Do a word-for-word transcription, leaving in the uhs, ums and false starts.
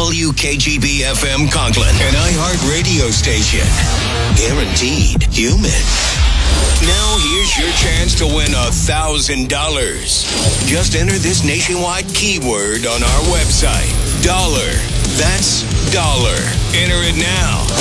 W K G B F M Conklin, an iHeart radio station. Guaranteed human. Now here's your chance to win a thousand dollars. Just enter this nationwide keyword on our website. Dollar. That's dollar. Enter it now.